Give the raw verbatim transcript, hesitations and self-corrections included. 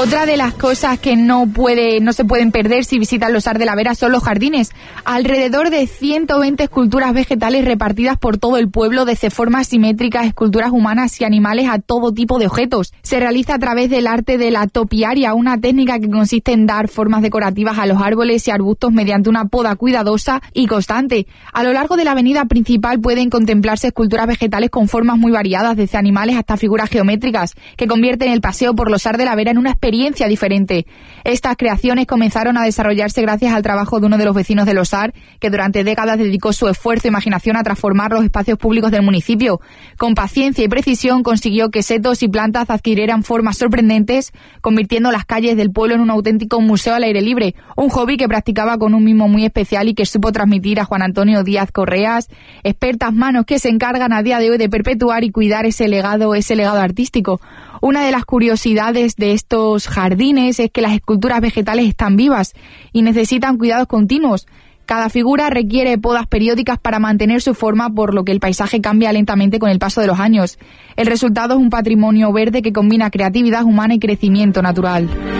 Otra de las cosas que no puede, no se pueden perder si visitan los Arts de la Vera son los jardines. Alrededor de ciento veinte esculturas vegetales repartidas por todo el pueblo, desde formas simétricas, esculturas humanas y animales a todo tipo de objetos. Se realiza a través del arte de la topiaria, una técnica que consiste en dar formas decorativas a los árboles y arbustos mediante una poda cuidadosa y constante. A lo largo de la avenida principal pueden contemplarse esculturas vegetales con formas muy variadas, desde animales hasta figuras geométricas, que convierten el paseo por los Arts de la Vera en una experiencia diferente. Estas creaciones comenzaron a desarrollarse gracias al trabajo de uno de los vecinos de los Arts, que durante décadas dedicó su esfuerzo e imaginación a transformar los espacios públicos del municipio. Con paciencia y precisión consiguió que setos y plantas adquirieran formas sorprendentes, convirtiendo las calles del pueblo en un auténtico museo al aire libre, un hobby que practicaba con un mimo muy especial y que supo transmitir a Juan Antonio Díaz Correas, expertas manos que se encargan a día de hoy de perpetuar y cuidar ese legado, ese legado artístico. Una de las curiosidades de estos jardines es que las esculturas vegetales están vivas y necesitan cuidados continuos. Cada figura requiere podas periódicas para mantener su forma, por lo que el paisaje cambia lentamente con el paso de los años. El resultado es un patrimonio verde que combina creatividad humana y crecimiento natural.